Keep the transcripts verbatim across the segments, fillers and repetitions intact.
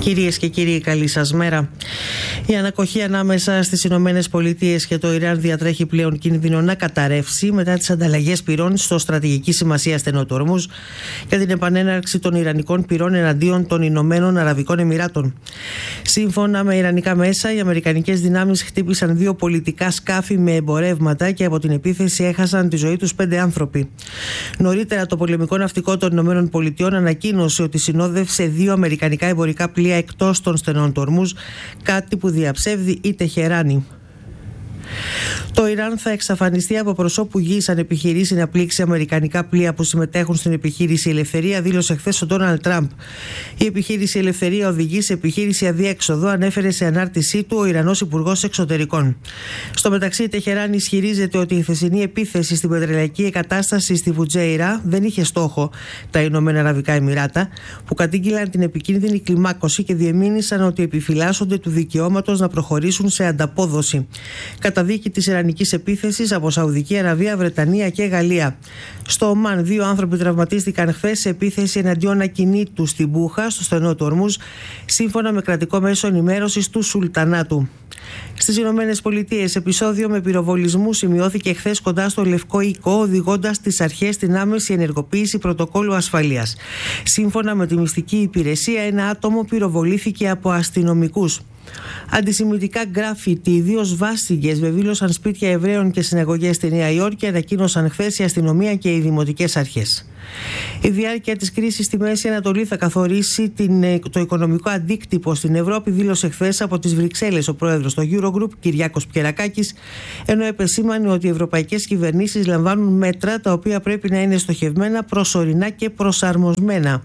Κυρίες και κύριοι, καλή σας μέρα. Η ανακοχή ανάμεσα στις Ηνωμένες Πολιτείες και το Ιράν διατρέχει πλέον κίνδυνο να καταρρεύσει μετά τις ανταλλαγές πυρών στο στρατηγική σημασία στενό του Ορμούζ και την επανέναρξη των Ιρανικών πυρών εναντίον των Ηνωμένων Αραβικών Εμιράτων. Σύμφωνα με ιρανικά μέσα, οι αμερικανικές δυνάμεις χτύπησαν δύο πολιτικά σκάφη με εμπορεύματα και από την επίθεση έχασαν τη ζωή τους πέντε άνθρωποι. Νωρίτερα, το πολεμικό ναυτικό των Ηνωμένων Πολιτειών ανακοίνωσε ότι συνόδευσε δύο αμερικανικά εμπορικά πλοία εκτός των στενών του Ορμούζ, κάτι που διαψεύδει η Τεχεράνη. Το Ιράν θα εξαφανιστεί από προσώπου γης αν επιχειρήσει να πλήξει αμερικανικά πλοία που συμμετέχουν στην επιχείρηση Ελευθερία, δήλωσε χθες ο Ντόναλντ Τραμπ. Η επιχείρηση Ελευθερία οδηγεί σε επιχείρηση αδιέξοδο, ανέφερε σε ανάρτησή του ο Ιρανός Υπουργός Εξωτερικών. Στο μεταξύ, η Τεχεράνη ισχυρίζεται ότι η χθεσινή επίθεση στην πετρελαϊκή εγκατάσταση στη Βουτζέιρα δεν είχε στόχο τα Ηνωμένα Αραβικά Εμιράτα, που κατήγγειλαν την επικίνδυνη κλιμάκωση και διεμήνυσαν ότι επιφυλάσσονται του δικαιώματος να προχωρήσουν σε ανταπόδοση. Καταδίκη της Ιρανικής επίθεσης από Σαουδική Αραβία, Βρετανία και Γαλλία. Στο Ομάν, δύο άνθρωποι τραυματίστηκαν χθες σε επίθεση εναντίον ακινήτου στην Μπούχα, στο στενό του Ορμούζ, σύμφωνα με κρατικό μέσο ενημέρωσης του Σουλτανάτου. Στις Ηνωμένες Πολιτείες, επεισόδιο με πυροβολισμού σημειώθηκε χθες κοντά στο Λευκό Οίκο, οδηγώντας τις αρχές στην άμεση ενεργοποίηση πρωτοκόλου ασφαλείας. Σύμφωνα με τη μυστική υπηρεσία, ένα άτομο πυροβολήθηκε από αστυνομικούς. Αντισημιτικά γκράφιτι, ιδίω βάστιγγες, βεβήλωσαν σπίτια Εβραίων και συναγωγές στη Νέα Υόρκη, ανακοίνωσαν χθες η αστυνομία και οι δημοτικές αρχές. Η διάρκεια της κρίσης στη Μέση Ανατολή θα καθορίσει την, το οικονομικό αντίκτυπο στην Ευρώπη, δήλωσε χθες από τις Βρυξέλλες ο πρόεδρος του Eurogroup, Κυριάκος Πιερακάκης, ενώ επεσήμανε ότι οι ευρωπαϊκές κυβερνήσεις λαμβάνουν μέτρα τα οποία πρέπει να είναι στοχευμένα, προσωρινά και προσαρμοσμένα.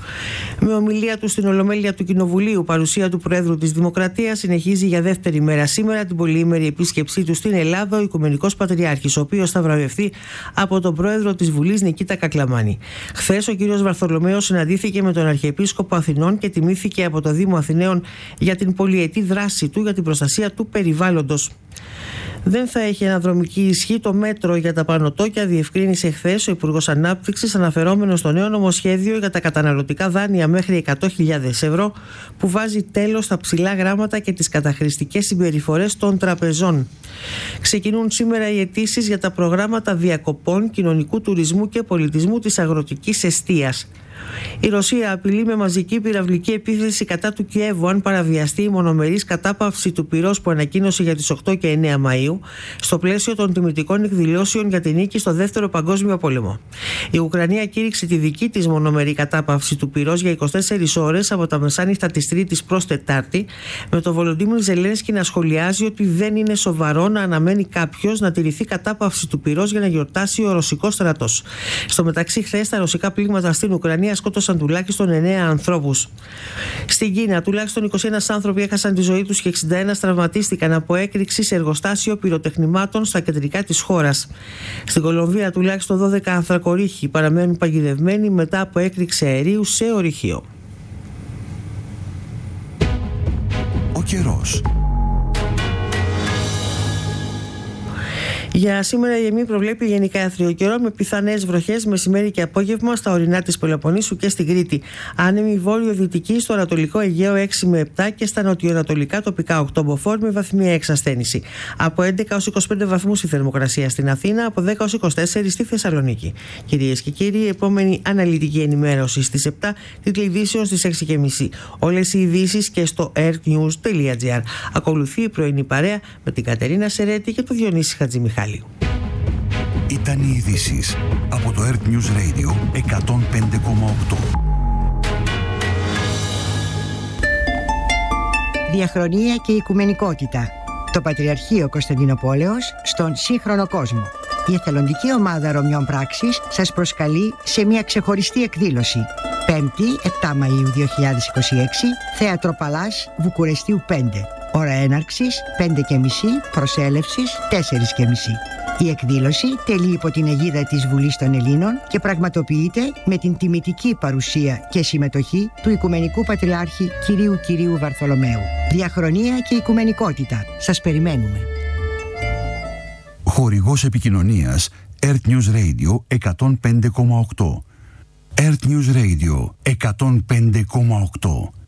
Με ομιλία του στην Ολομέλεια του Κοινοβουλίου, παρουσία του Προέδρου της Δημοκρατίας, συνεχίζει για δεύτερη μέρα σήμερα την πολυήμερη επίσκεψή του στην Ελλάδα ο Οικουμενικός Πατριάρχης, ο οποίος θα βραβευτεί από τον Πρόεδρο της Βουλής Νικήτα Κακλαμάνη. Χθες ο κ. Βαρθολομαίος συναντήθηκε με τον Αρχιεπίσκοπο Αθηνών και τιμήθηκε από το Δήμο Αθηναίων για την πολυετή δράση του για την προστασία του περιβάλλοντος. Δεν θα έχει αναδρομική ισχύ το μέτρο για τα πανωτόκια, διευκρίνησε χθες ο Υπουργός Ανάπτυξης, αναφερόμενος στο νέο νομοσχέδιο για τα καταναλωτικά δάνεια μέχρι εκατό χιλιάδες ευρώ, που βάζει τέλος στα ψηλά γράμματα και τις καταχρηστικές συμπεριφορές των τραπεζών. Ξεκινούν σήμερα οι αιτήσεις για τα προγράμματα διακοπών, κοινωνικού τουρισμού και πολιτισμού της αγροτικής εστίας. Η Ρωσία απειλεί με μαζική πυραυλική επίθεση κατά του Κιέβου αν παραβιαστεί η μονομερής κατάπαυση του πυρός που ανακοίνωσε για τις οκτώ και εννέα Μαΐου στο πλαίσιο των τιμητικών εκδηλώσεων για την νίκη στο Δεύτερο Παγκόσμιο Πόλεμο. Η Ουκρανία κήρυξε τη δική της μονομερή κατάπαυση του πυρός για είκοσι τέσσερις ώρες από τα μεσάνυχτα της Τρίτης προς Τετάρτη, με τον Βολοντίμιρ Ζελένσκι να σχολιάζει ότι δεν είναι σοβαρό να αναμένει κάποιος να τηρηθεί κατάπαυση του πυρός για να γιορτάσει ο ρωσικός στρατός. Στο μεταξύ, χθες τα ρωσικά πλήγματα στην Ουκρανία σκότωσαν τουλάχιστον εννέα ανθρώπους. Στην Κίνα, τουλάχιστον είκοσι ένα άνθρωποι έχασαν τη ζωή τους και εξήντα ένα τραυματίστηκαν από έκρηξη σε εργοστάσιο πυροτεχνημάτων στα κεντρικά της χώρας. Στην Κολομβία, τουλάχιστον δώδεκα ανθρακορίχοι παραμένουν παγιδευμένοι μετά από έκρηξη αερίου σε ορυχείο. Ο καιρός. Για σήμερα η ΕΜΗ προβλέπει γενικά άθριο καιρό με πιθανές βροχές μεσημέρι και απόγευμα στα ορεινά της Πελοποννήσου και στην Κρήτη. Άνεμη βόρειο-δυτική στο ανατολικό Αιγαίο έξι με επτά και στα νοτιοανατολικά τοπικά οκτώ μποφόρ με βαθμία εξασθένηση. Από έντεκα έως είκοσι πέντε βαθμούς η θερμοκρασία στην Αθήνα, από δέκα έως είκοσι τέσσερα στη Θεσσαλονίκη. Κυρίες και κύριοι, η επόμενη αναλυτική ενημέρωση στις επτά, τίτλοι ειδήσεων στις έξι και μισή. Όλες οι ειδήσεις και στο airnews τελεία gr. Ακολουθεί η πρωινή παρέα με την Κατερίνα Σερέτη και τον Διονύση Χατζημιχάλη. Ήταν οι ειδήσεις από το Earth News Radio εκατόν πέντε κόμμα οκτώ. Διαχρονία και οικουμενικότητα. Το Πατριαρχείο Κωνσταντινοπόλεως στον σύγχρονο κόσμο. Η εθελοντική ομάδα Ρωμιών Πράξης σας προσκαλεί σε μια ξεχωριστή εκδήλωση. Πέμπτη, επτά Μαΐου δύο χιλιάδες είκοσι έξι, Θέατρο Παλάς, Βουκουρεστίου πέντε. Ώρα έναρξης πέντε και μισή, προσέλευσης τέσσερα και μισή. Η εκδήλωση τελεί υπό την αιγίδα της Βουλής των Ελλήνων και πραγματοποιείται με την τιμητική παρουσία και συμμετοχή του Οικουμενικού Πατριάρχη Κυρίου Κυρίου Βαρθολομαίου. Διαχρονία και οικουμενικότητα. Σας περιμένουμε. Χορηγός επικοινωνίας Earth News Radio εκατόν πέντε κόμμα οκτώ. Earth News Radio εκατόν πέντε κόμμα οκτώ.